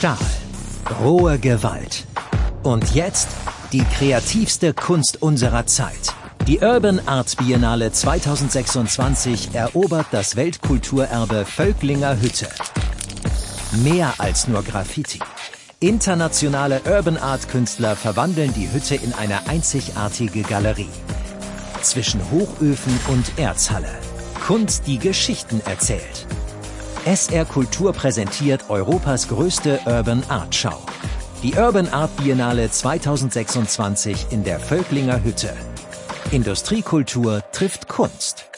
Stahl, rohe Gewalt. Und jetzt die kreativste Kunst unserer Zeit. Die Urban Art Biennale 2026 erobert das Weltkulturerbe Völklinger Hütte. Mehr als nur Graffiti. Internationale Urban Art Künstler verwandeln die Hütte in eine einzigartige Galerie. Zwischen Hochöfen und Erzhalle. Kunst, die Geschichten erzählt. SR Kultur präsentiert Europas größte Urban Art Schau. Die Urban Art Biennale 2026 in der Völklinger Hütte. Industriekultur trifft Kunst.